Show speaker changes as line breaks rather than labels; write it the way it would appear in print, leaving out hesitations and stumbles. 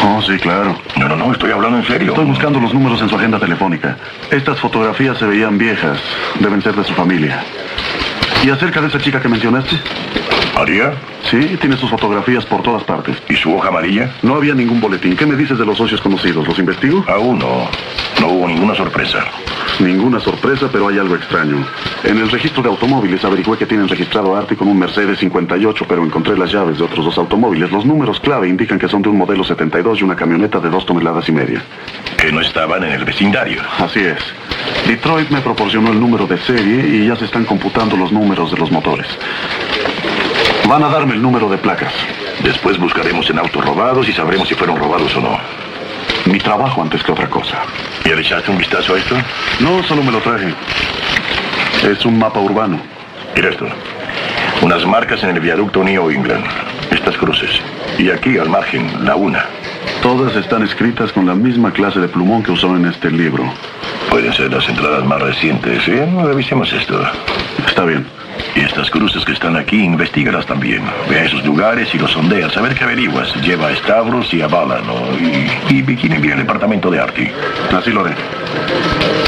Oh, sí, claro.
No, estoy hablando en serio.
Estoy buscando los números en su agenda telefónica. Estas fotografías se veían viejas. Deben ser de su familia. ¿Y acerca de esa chica que mencionaste?
¿María?
Sí, tiene sus fotografías por todas partes.
¿Y su hoja amarilla?
No había ningún boletín. ¿Qué me dices de los socios conocidos? ¿Los investigo?
Aún no. No hubo ninguna sorpresa.
Ninguna sorpresa, pero hay algo extraño. En el registro de automóviles averigüé que tienen registrado a Artie con un Mercedes 58, pero encontré las llaves de otros dos automóviles. Los números clave indican que son de un modelo 72 y una camioneta de 2,5 toneladas.
Que no estaban en el vecindario.
Así es. Detroit me proporcionó el número de serie y ya se están computando los números de los motores. Van a darme el número de placas.
Después buscaremos en autos robados y sabremos si fueron robados o no.
Mi trabajo antes que otra cosa.
¿Ya le echaste un vistazo a esto?
No, solo me lo traje. Es un mapa urbano.
Mira esto. Unas marcas en el viaducto New England. Estas cruces. Y aquí, al margen, la una.
Todas están escritas con la misma clase de plumón que usó en este libro.
Pueden ser las entradas más recientes. Revisemos esto.
Está bien.
Y estas cruces que están aquí, investígalas también. Ve a esos lugares y los sondeas. A ver qué averiguas. Lleva a Stavros y a Bálano. Y quién envía el departamento de Artie.
Así lo haré.